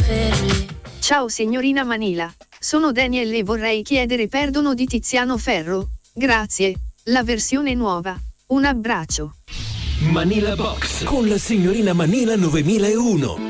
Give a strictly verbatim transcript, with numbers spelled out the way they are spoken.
fermi. Ciao signorina Manila, sono Daniel e vorrei chiedere perdono di Tiziano Ferro. Grazie, la versione nuova. Un abbraccio. Manila Box con la signorina Manila novemilauno.